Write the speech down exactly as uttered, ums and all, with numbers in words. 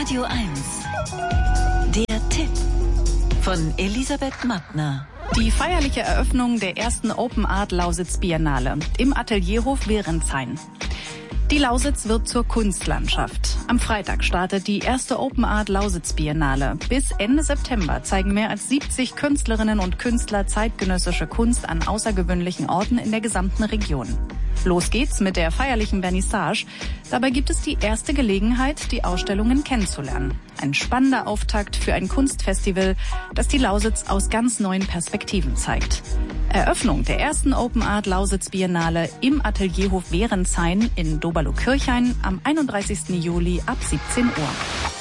Radio eins. Der Tipp von Elisabeth Mattner. Die feierliche Eröffnung der ersten Open Art Lausitz Biennale im Atelierhof Wehrenzheim. Die Lausitz wird zur Kunstlandschaft. Am Freitag startet die erste Open Art Lausitz Biennale. Bis Ende September zeigen mehr als siebzig Künstlerinnen und Künstler zeitgenössische Kunst an außergewöhnlichen Orten in der gesamten Region. Los geht's mit der feierlichen Vernissage. Dabei gibt es die erste Gelegenheit, die Ausstellungen kennenzulernen. Ein spannender Auftakt für ein Kunstfestival, das die Lausitz aus ganz neuen Perspektiven zeigt. Eröffnung der ersten Open Art Lausitz Biennale im Atelierhof Wehrenzheim in Doberlo-Kirchhain am einunddreißigsten Juli ab siebzehn Uhr.